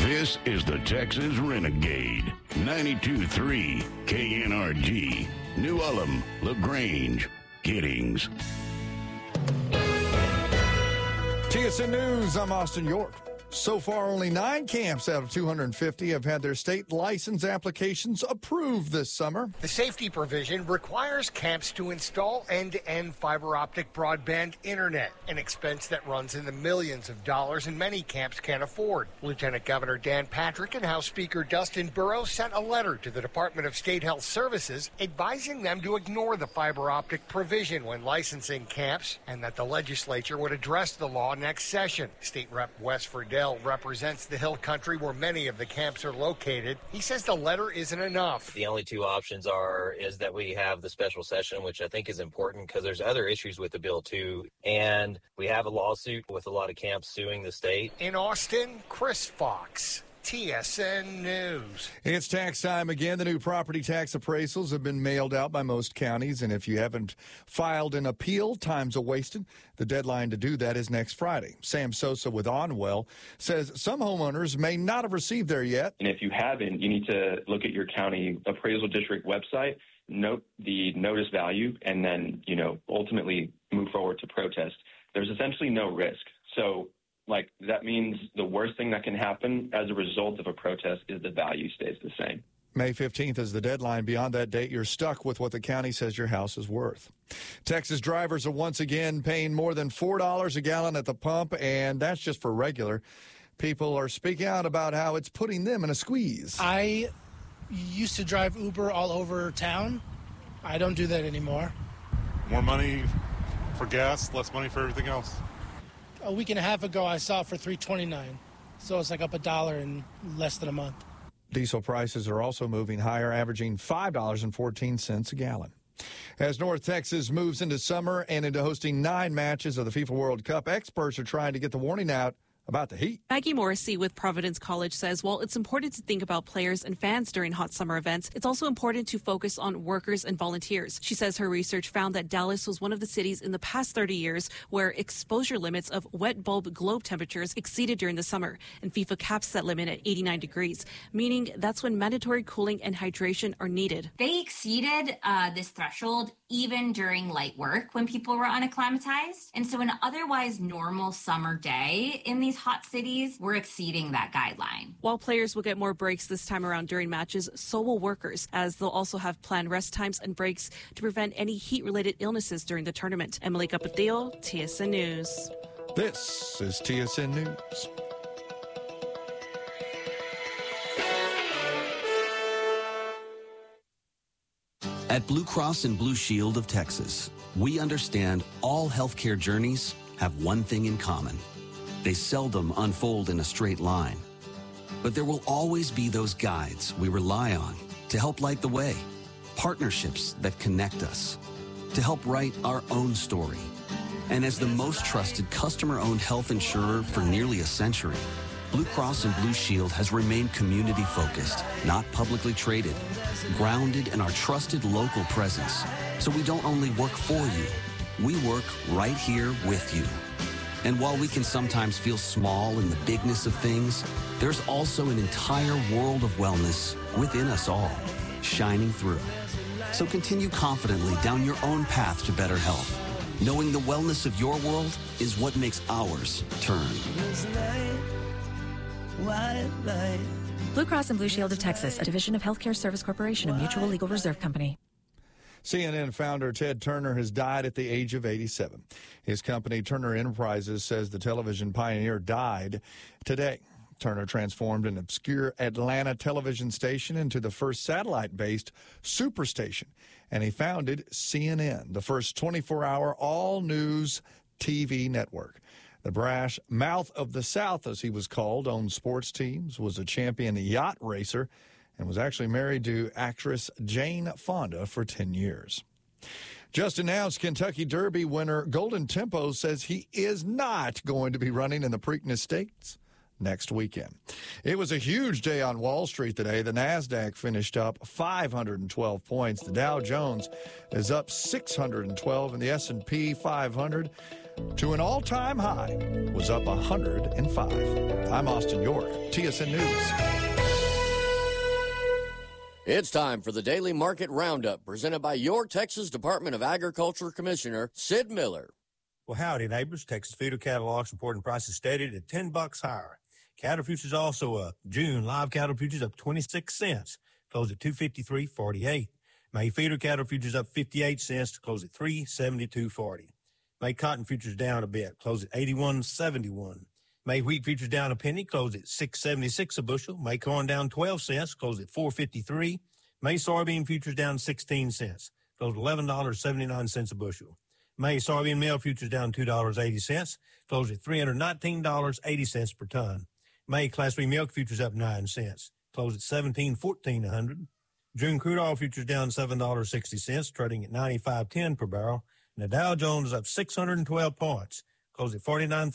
This is the Texas Renegade. 92.3 KNRG. New Ulm, LaGrange, Giddings. TSN News, I'm Austin York. So far, only 9 camps out of 250 have had their state license applications approved this summer. The safety provision requires camps to install end-to-end fiber optic broadband internet, an expense that runs in the millions of dollars and many camps can't afford. Lieutenant Governor Dan Patrick and House Speaker Dustin Burrows sent a letter to the Department of State Health Services advising them to ignore the fiber optic provision when licensing camps and that the legislature would address the law next session. State Rep Wes Friedel represents the hill country where many of the camps are located. He says the letter isn't enough. The only two options is that we have the special session, which I think is important because there's other issues with the bill too. And we have a lawsuit with a lot of camps suing the state. In Austin, Chris Fox, TSN News. It's tax time again. The new property tax appraisals have been mailed out by most counties, and if you haven't filed an appeal, time's a wasted. The deadline to do that is next Friday. Sam Sosa with Onwell says some homeowners may not have received their yet. And if you haven't, you need to look at your county appraisal district website, note the notice value, and then, ultimately move forward to protest. There's essentially no risk. So that means the worst thing that can happen as a result of a protest is the value stays the same. May 15th is the deadline. Beyond that date, you're stuck with what the county says your house is worth. Texas drivers are once again paying more than $4 a gallon at the pump, and that's just for regular. People are speaking out about how it's putting them in a squeeze. I used to drive Uber all over town. I don't do that anymore. More money for gas, less money for everything else. A week and a half ago, I saw it for $3.29, so it's like up $1 in less than a month. Diesel prices are also moving higher, averaging $5.14 a gallon. As North Texas moves into summer and into hosting 9 matches of the FIFA World Cup, experts are trying to get the warning out about the heat. Maggie Morrissey with Providence College says while it's important to think about players and fans during hot summer events, it's also important to focus on workers and volunteers. She says her research found that Dallas was one of the cities in the past 30 years where exposure limits of wet bulb globe temperatures exceeded during the summer, and FIFA caps that limit at 89 degrees, meaning that's when mandatory cooling and hydration are needed. They exceeded this threshold even during light work when people were unacclimatized. And so an otherwise normal summer day in these hot cities, we're exceeding that guideline. While players will get more breaks this time around during matches, so will workers, as they'll also have planned rest times and breaks to prevent any heat-related illnesses during the tournament. Emily Capatillo, TSN News. This is TSN News. At Blue Cross and Blue Shield of Texas, we understand all healthcare journeys have one thing in common. They seldom unfold in a straight line. But there will always be those guides we rely on to help light the way, partnerships that connect us, to help write our own story. And as the most trusted customer-owned health insurer for nearly a century, Blue Cross and Blue Shield has remained community-focused, not publicly traded, grounded in our trusted local presence. So we don't only work for you, we work right here with you. And while we can sometimes feel small in the bigness of things, there's also an entire world of wellness within us all, shining through. So continue confidently down your own path to better health, knowing the wellness of your world is what makes ours turn. Blue Cross and Blue Shield of Texas, a division of Healthcare Service Corporation, a mutual legal reserve company. CNN founder Ted Turner has died at the age of 87. His company, Turner Enterprises, says the television pioneer died today. Turner transformed an obscure Atlanta television station into the first satellite-based superstation, and he founded CNN, the first 24-hour all-news TV network. The brash mouth of the South, as he was called, owned sports teams, was a champion yacht racer, and was actually married to actress Jane Fonda for 10 years. Just announced Kentucky Derby winner Golden Tempo says he is not going to be running in the Preakness Stakes next weekend. It was a huge day on Wall Street today. The NASDAQ finished up 512 points. The Dow Jones is up 612, and the S&P 500 to an all-time high was up 105. I'm Austin York, TSN News. It's time for the Daily Market Roundup, presented by your Texas Department of Agriculture Commissioner, Sid Miller. Well, howdy, neighbors. Texas feeder catalogs reporting prices steady at $10 higher. Cattle futures also up. June live cattle futures up 26 cents, closed at $253.48. May feeder cattle futures up 58 cents to close at $372.40. May cotton futures down a bit, closed at $81.71. May wheat futures down a penny, closed at $6.76 a bushel. May corn down 12 cents, closed at $4.53. May soybean futures down 16 cents, closed at $11.79 a bushel. May soybean meal futures down $2.80, closed at $319.80 per ton. May Class 3 milk futures up 9 cents, closed at $17.14 a hundred. June crude oil futures down $7.60, trading at $95.10 per barrel. And the Dow Jones is up 612 points, closed at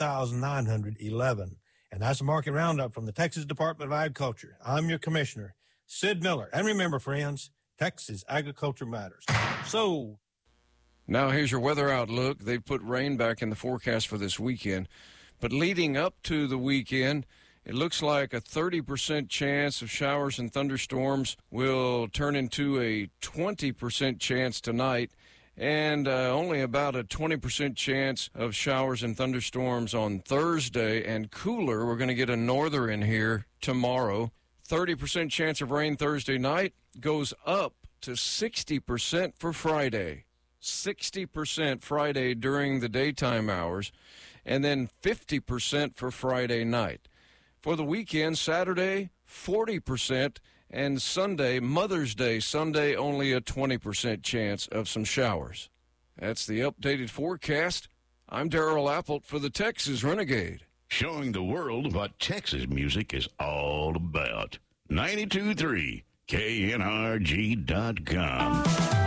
49,911. And that's a market roundup from the Texas Department of Agriculture. I'm your commissioner, Sid Miller. And remember, friends, Texas agriculture matters. So now here's your weather outlook. They've put rain back in the forecast for this weekend. But leading up to the weekend, it looks like a 30% chance of showers and thunderstorms will turn into a 20% chance tonight, and only about a 20% chance of showers and thunderstorms on Thursday, and cooler. We're going to get a norther in here tomorrow. 30% chance of rain Thursday night goes up to 60% for Friday. 60% Friday during the daytime hours, and then 50% for Friday night. For the weekend, Saturday, 40%, and Sunday, Mother's Day, Sunday, only a 20% chance of some showers. That's the updated forecast. I'm Darrell Appelt for the Texas Renegade. Showing the world what Texas music is all about. 92.3 KNRG.com.